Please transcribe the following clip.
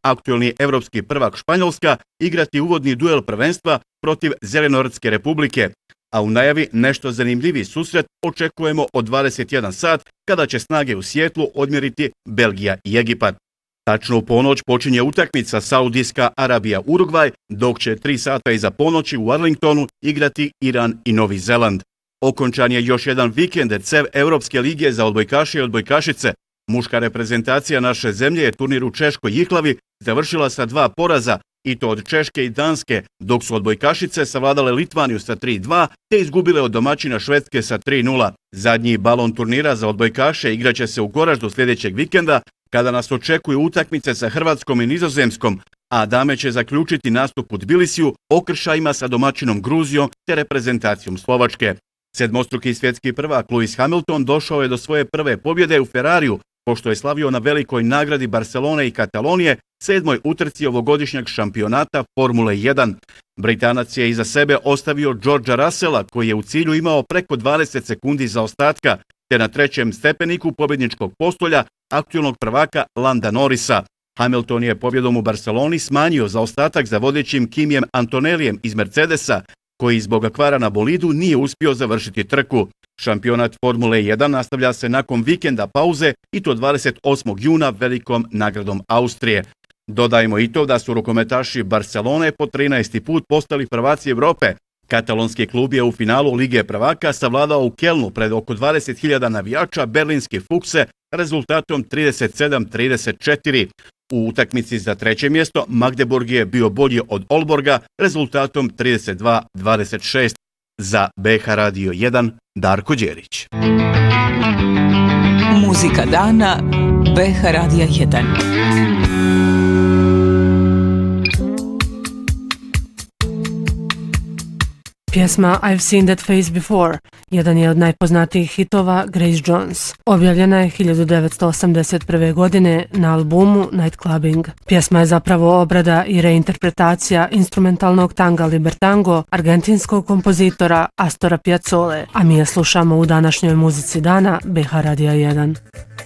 aktuelni evropski prvak Španjolska, igrati uvodni duel prvenstva protiv Zelenorodske republike. A u najavi nešto zanimljiviji susret očekujemo od 21 sat kada će snage u Sijetlu odmjeriti Belgija i Egipat. Tačno u ponoć počinje utakmica Saudijska Arabija-Urugvaj, dok će 3 sata iza ponoći u Arlingtonu igrati Iran i Novi Zeland. Okončan je još jedan vikend CEV Europske lige za odbojkaše i odbojkašice. Muška reprezentacija naše zemlje je turnir u Češkoj Jihlavi završila sa 2 poraza, i to od Češke i Danske, dok su odbojkašice savladale Litvaniju sa 3:2 te izgubile od domaćina Švedske sa 3:0. Zadnji balon turnira za odbojkaše igraće se u Goraždu sljedećeg vikenda, kada nas očekuju utakmice sa Hrvatskom i Nizozemskom, a dame će zaključiti nastup u Tbilisiju okršajima sa domaćinom Gruzijom te reprezentacijom Slovačke. Sedmostruki svjetski prvak Lewis Hamilton došao je do svoje prve pobjede u Ferrariju, pošto je slavio na velikoj nagradi Barcelone i Katalonije, 7. utrci ovogodišnjeg šampionata Formule 1. Britanac je iza sebe ostavio Georgea Russella, koji je u cilju imao preko 20 sekundi zaostatka, te na 3. stepeniku pobjedničkog postolja aktualnog prvaka Landa Norrisa. Hamilton je pobjedom u Barceloni smanjio zaostatak za vodećim Kimijem Antonellijem iz Mercedesa, koji zbog kvara na bolidu nije uspio završiti trku. Šampionat Formule 1 nastavlja se nakon vikenda pauze i to 28. juna velikom nagradom Austrije. Dodajmo i to da su rukometaši Barcelone po 13. put postali prvaci Europe. Katalonski klub je u finalu Lige prvaka savladao u Kelnu pred oko 20.000 navijača berlinske Fukse rezultatom 37-34. U utakmici za 3. mjesto Magdeburg je bio bolji od Olborga rezultatom 32-26. Za BH Radio 1, Darko Đerić. Muzika dana BH Radio 1. Pjesma I've Seen That Face Before jedan je od najpoznatijih hitova Grace Jones. Objavljena je 1981. godine na albumu Night Clubbing. Pjesma je zapravo obrada i reinterpretacija instrumentalnog tanga Libertango argentinskog kompozitora Astora Piazzole, a mi je slušamo u današnjoj muzici dana BH Radio 1.